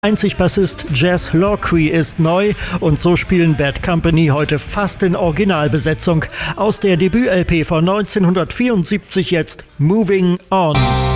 Einzig Bassist Jazz Lawquey ist neu und so spielen Bad Company heute fast in Originalbesetzung. Aus der Debüt-LP von 1974 jetzt Moving On.